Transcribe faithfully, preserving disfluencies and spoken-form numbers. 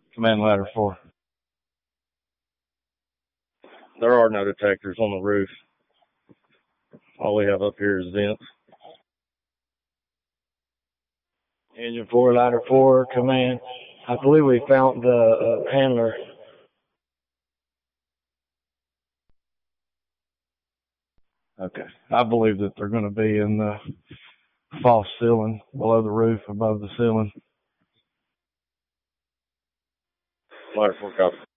Command ladder four. There are no detectors on the roof. All we have up here is vents. Engine four, ladder four, command. I believe we found the uh, handler. Okay. I believe that they're going to be in the false ceiling below the roof, above the ceiling. Ladder four, copy.